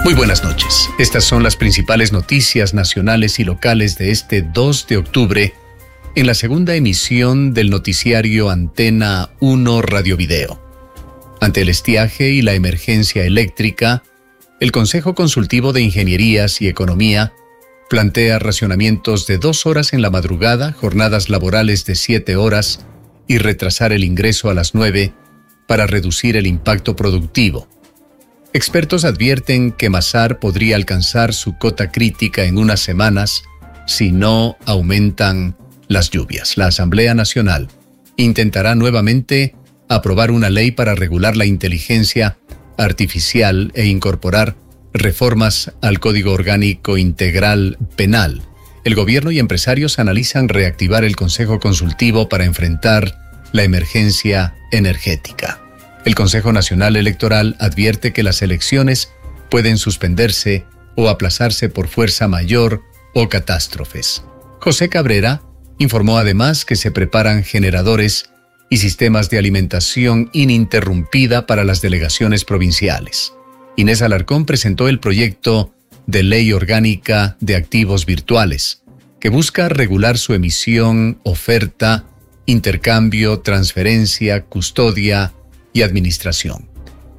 Muy buenas noches. Estas son las principales noticias nacionales y locales de este 2 de octubre en la segunda emisión del noticiario Antena 1 Radio Video. Ante el estiaje y la emergencia eléctrica, el Consejo Consultivo de Ingenierías y Economía plantea racionamientos de 2 horas en la madrugada, jornadas laborales de 7 horas y retrasar el ingreso a las 9 para reducir el impacto productivo. Expertos advierten que Masar podría alcanzar su cota crítica en unas semanas si no aumentan las lluvias. La Asamblea Nacional intentará nuevamente aprobar una ley para regular la inteligencia artificial e incorporar reformas al Código Orgánico Integral Penal. El gobierno y empresarios analizan reactivar el Consejo Consultivo para enfrentar la emergencia energética. El Consejo Nacional Electoral advierte que las elecciones pueden suspenderse o aplazarse por fuerza mayor o catástrofes. José Cabrera informó además que se preparan generadores y sistemas de alimentación ininterrumpida para las delegaciones provinciales. Inés Alarcón presentó el proyecto de Ley Orgánica de Activos Virtuales, que busca regular su emisión, oferta, intercambio, transferencia, custodia y administración.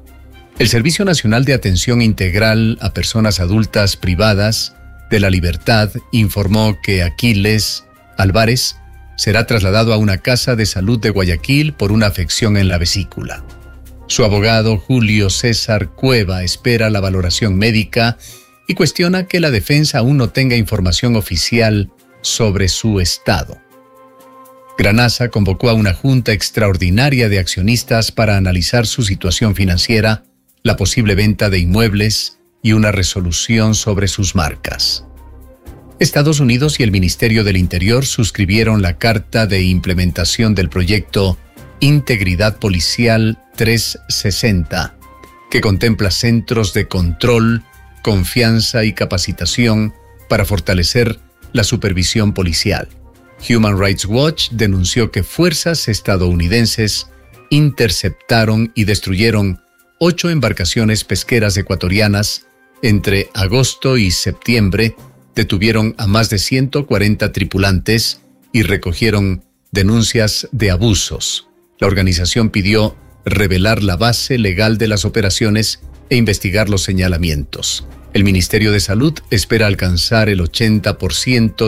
El Servicio Nacional de Atención Integral a Personas Adultas Privadas de la Libertad informó que Aquiles Álvarez será trasladado a una casa de salud de Guayaquil por una afección en la vesícula. Su abogado Julio César Cueva espera la valoración médica y cuestiona que la defensa aún no tenga información oficial sobre su estado. Granasa convocó a una junta extraordinaria de accionistas para analizar su situación financiera, la posible venta de inmuebles y una resolución sobre sus marcas. Estados Unidos y el Ministerio del Interior suscribieron la Carta de Implementación del proyecto Integridad Policial 360, que contempla centros de control, confianza y capacitación para fortalecer la supervisión policial. Human Rights Watch denunció que fuerzas estadounidenses interceptaron y destruyeron 8 embarcaciones pesqueras ecuatorianas entre agosto y septiembre, detuvieron a más de 140 tripulantes y recogieron denuncias de abusos. La organización pidió revelar la base legal de las operaciones e investigar los señalamientos. El Ministerio de Salud espera alcanzar el 80%